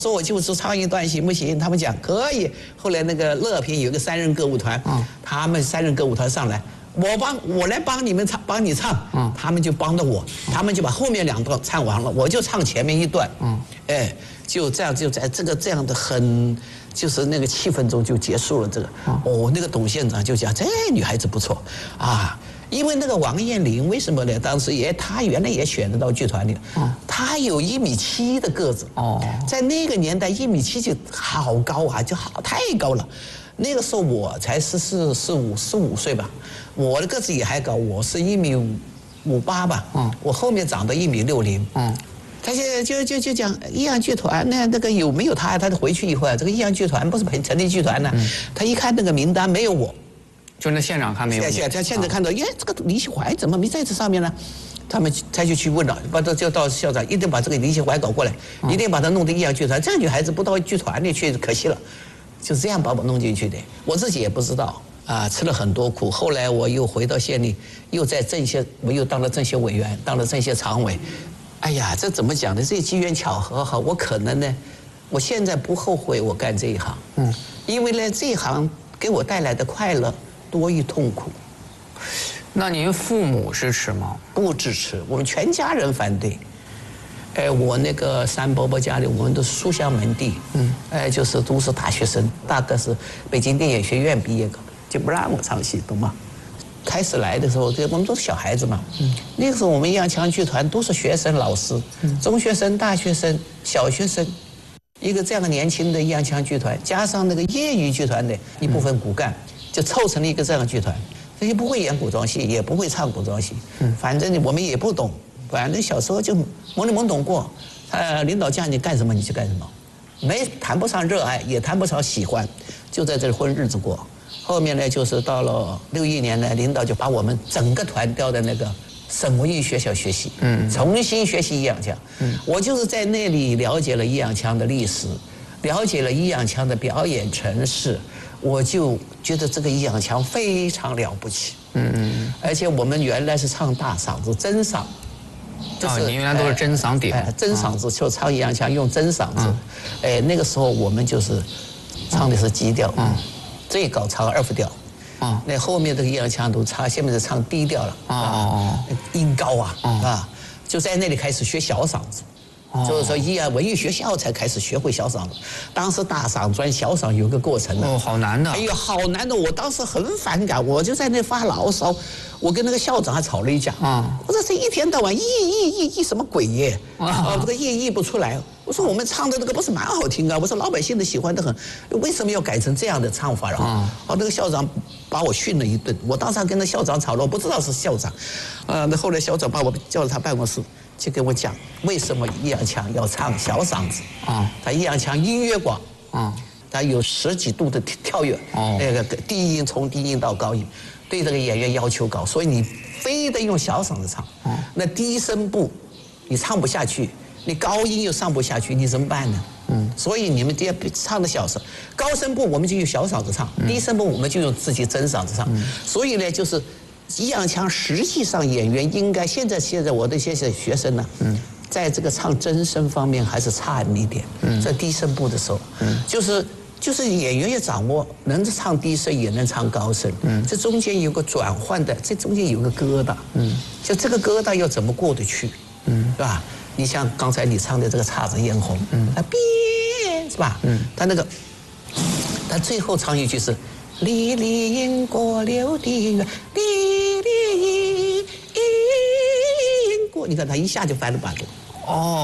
说我就是唱一段行不行？他们讲可以。后来那个乐平有个3人歌舞团，他们3人歌舞团上来，我来帮你们唱，帮你唱，他们就帮着我，他们就把后面2段唱完了，我就唱前面1段，哎，就这样就在这样的很就是那个气氛中就结束了这个。那个董县长就讲这女孩子不错啊。因为那个王彦霖为什么呢？当时他原来也选得到剧团里，他有1.7米的个子，在那个年代1.7米就好高啊，就好太高了。那个时候我才15岁吧，我的个子也还高，我是1.58米吧，我后面长到1.60米。他现在就讲益阳剧团呢，那个有没有他就回去以后啊，这个益阳剧团不是成立剧团呢，他一看那个名单没有我。 就那县长看没有？ 他现在看到，这个李喜怀怎么没在这上面呢？他就去问了，就到校长，一定把这个李喜怀搞过来，一定把他弄到益阳剧团。这样女孩子不到剧团里去，可惜了。就这样把我弄进去的，我自己也不知道啊，吃了很多苦。后来我又回到县里，又在政协，我又当了政协委员，当了政协常委。哎呀，这怎么讲呢？这机缘巧合哈，我可能呢，我现在不后悔我干这一行，因为呢，这一行给我带来的快乐多于痛苦。 那您父母支持吗？ 不支持，我们全家人反对。我那个三伯伯家里，我们都是书香门第，就是都是大学生，大概是北京电影学院毕业的，就不让我唱戏，懂吗？开始来的时候，我们都是小孩子嘛，那个时候我们益阳腔剧团都是学生老师，中学生、大学生、小学生，一个这样的年轻的益阳腔剧团，加上那个业余剧团的一部分骨干，就凑成了一个这样的剧团。这些不会演古装戏，也不会唱古装戏，反正我们也不懂，反正小时候就懵里懵懂过。领导叫你干什么你就干什么，谈不上热爱，也谈不上喜欢，就在这里混日子过。后面呢，就是到了61年呢，领导就把我们整个团调的那个省文艺学校学习，重新学习益阳腔。我就是在那里了解了益阳腔的历史，了解了益阳腔的表演程式，我就觉得这个益阳腔非常了不起。而且我们原来是唱大嗓子真嗓， 您原来都是真嗓点， 真嗓子就唱益阳腔用真嗓子。那个时候我们就是唱的是基调，最高唱2副调。那后面这个益阳腔都唱，下面是唱低调了。音高啊，就在那里开始学小嗓子。就是说，益阳文艺学校才开始学会小嗓子。当时大嗓转小嗓有个过程的。 好难的。 哎呦，好难的！我当时很反感，我就在那发牢骚。我跟那个校长还吵了一架。我说这一天到晚译什么鬼耶？这个译不出来。我说我们唱的这个不是蛮好听啊？我说老百姓都喜欢得很，为什么要改成这样的唱法？那个校长把我训了一顿。我当时还跟那校长吵了，我不知道是校长。那后来校长把我叫到他办公室。就跟我讲为什么益阳腔要唱小嗓子他益阳腔音乐广他有10几度的跳跃那个低音从低音到高音，对这个演员要求高，所以你非得用小嗓子唱。那低声部你唱不下去，你高音又上不下去，你怎么办呢？所以你们这唱的小声，高声部我们就用小嗓子唱，低声部我们就用自己真嗓子唱。所以呢，就是益阳腔实际上演员应该现在我的这些学生呢，在这个唱真声方面还是差一点。在低声部的时候，就是演员要掌握能唱低声也能唱高声，这中间有个转换的，这中间有个疙瘩，就这个疙瘩要怎么过得去，是吧？你像刚才你唱的这个姹紫嫣红，它变是吧？它那个，它最后唱一句是。离离因果流的远，离离因果，你看他一下就翻了8度。